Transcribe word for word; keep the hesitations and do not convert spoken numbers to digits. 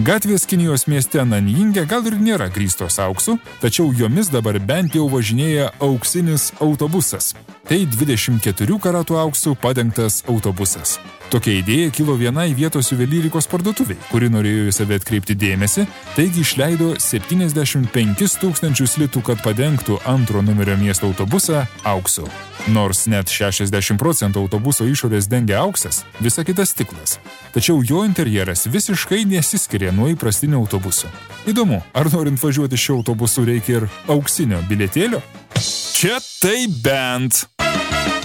Gatvės Kinijos mieste Nanjinge gal ir nėra grįstos auksu, tačiau jomis dabar bent jau važinėja auksinis autobusas. Tai dvidešimt keturių karatų auksų padengtas autobusas. Tokia idėja kilo vienai vietos juvelyrikos parduotuviai, kuri norėjo į save atkreipti dėmesį, taigi išleido septyniasdešimt penkis tūkstančius litų, kad padengtų antro numerio miesto autobusą auksu. Nors net šešiasdešimt procentų autobuso išorės dengia auksas, visa kita stiklas. Tačiau jo interjeras visiškai nesiskiria nuo įprastinio autobuso. Įdomu, ar norint važiuoti šiuo autobusu reikia ir auksinio bilietėlio? Čia tai bent!